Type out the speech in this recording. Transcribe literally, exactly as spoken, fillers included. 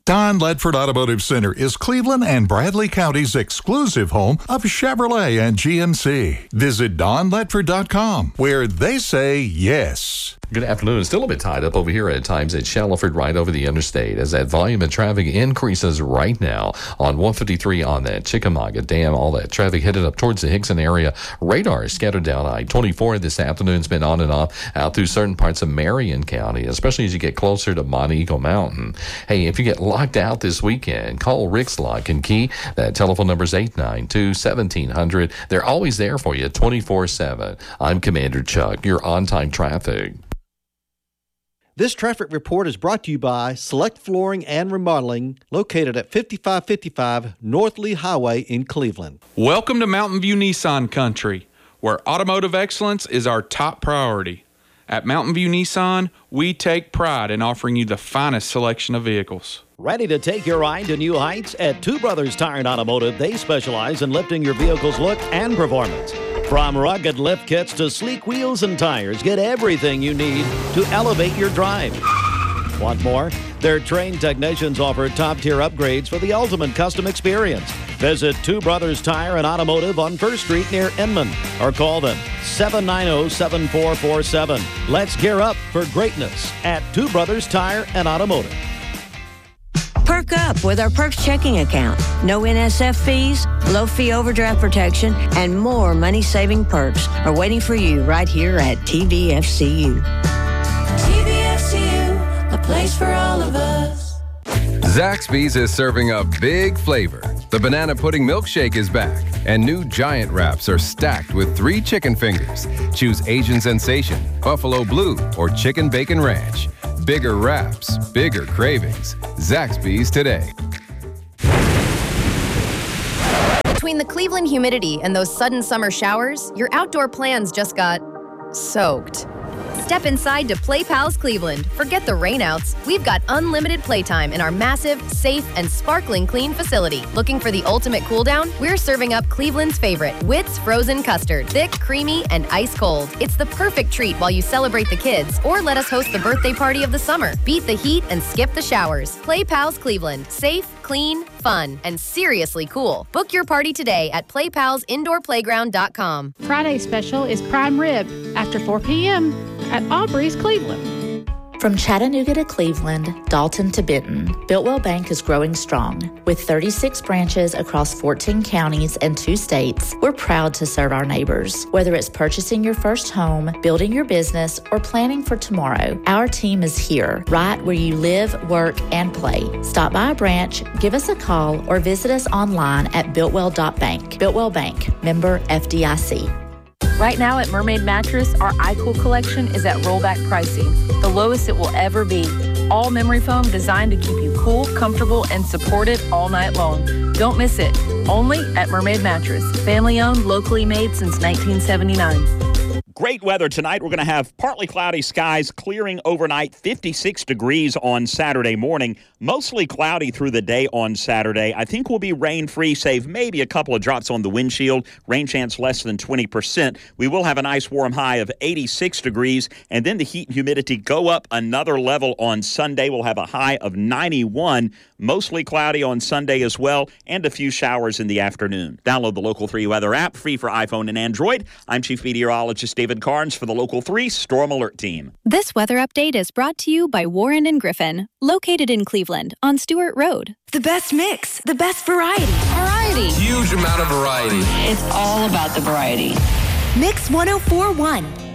Don Ledford Automotive Center is Cleveland and Bradley County's exclusive home of Chevrolet and G M C. Visit don ledford dot com, where they say yes. Good afternoon. Still a bit tied up over here at times at Shallowford right over the interstate as that volume of traffic increases right now on one fifty-three on that Chickamauga Dam. All that traffic headed up towards the Hickson area. Radar is scattered down I twenty-four this afternoon's been on and off out through certain parts of Marion County, especially as you get closer to Montego Mountain. Hey, if you get locked out this weekend, call Rick's Lock and Key. That telephone number is eight nine two, one seven zero zero. They're always there for you twenty-four seven. I'm Commander Chuck, your on-time traffic. This traffic report is brought to you by Select Flooring and Remodeling, located at fifty-five fifty-five North Lee Highway in Cleveland. Welcome to Mountain View Nissan Country, where automotive excellence is our top priority. At Mountain View Nissan, we take pride in offering you the finest selection of vehicles. Ready to take your ride to new heights? At Two Brothers Tire and Automotive, they specialize in lifting your vehicle's look and performance. From rugged lift kits to sleek wheels and tires, get everything you need to elevate your drive. Want more? Their trained technicians offer top-tier upgrades for the ultimate custom experience. Visit Two Brothers Tire and Automotive on First Street near Inman or call them seven nine zero, seven four four seven. Let's gear up for greatness at Two Brothers Tire and Automotive. Perk up with our Perks checking account. No N S F fees, low fee overdraft protection, and more money-saving perks are waiting for you right here at T V F C U. T V F C U, a place for all of us. Zaxby's is serving up big flavor. The banana pudding milkshake is back, and new giant wraps are stacked with three chicken fingers. Choose Asian Sensation, Buffalo Blue, or Chicken Bacon Ranch. Bigger wraps, bigger cravings. Zaxby's today. Between the Cleveland humidity and those sudden summer showers, your outdoor plans just got soaked. Step inside to Play Pals Cleveland. Forget the rainouts. We've got unlimited playtime in our massive, safe, and sparkling clean facility. Looking for the ultimate cool down? We're serving up Cleveland's favorite, Witt's Frozen Custard. Thick, creamy, and ice cold. It's the perfect treat while you celebrate the kids, or let us host the birthday party of the summer. Beat the heat and skip the showers. Play Pals Cleveland. Safe, clean, fun, and seriously cool. Book your party today at play pals indoor playground dot com. Friday special is prime rib after four p.m. at Aubrey's Cleveland. From Chattanooga to Cleveland, Dalton to Benton, Builtwell Bank is growing strong. With thirty-six branches across fourteen counties and two states, we're proud to serve our neighbors. Whether it's purchasing your first home, building your business, or planning for tomorrow, our team is here, right where you live, work, and play. Stop by a branch, give us a call, or visit us online at builtwell dot bank. Builtwell Bank, member F D I C. Right now at Mermaid Mattress, our iCool collection is at rollback pricing, the lowest it will ever be. All memory foam designed to keep you cool, comfortable, and supported all night long. Don't miss it. Only at Mermaid Mattress. Family owned, locally made since nineteen seventy-nine. Great weather tonight. We're going to have partly cloudy skies clearing overnight, fifty-six degrees on Saturday morning. Mostly cloudy through the day on Saturday. I think we'll be rain-free, save maybe a couple of drops on the windshield. Rain chance less than twenty percent. We will have a nice warm high of eighty-six degrees, and then the heat and humidity go up another level on Sunday. We'll have a high of ninety-one. Mostly cloudy on Sunday as well, and a few showers in the afternoon. Download the Local three weather app, free for iPhone and Android. I'm Chief Meteorologist David Carnes for the Local three Storm Alert Team. This weather update is brought to you by Warren and Griffin, located in Cleveland on Stewart Road. The best mix, the best variety. Variety. Huge amount of variety. It's all about the variety. Mix one oh four point one.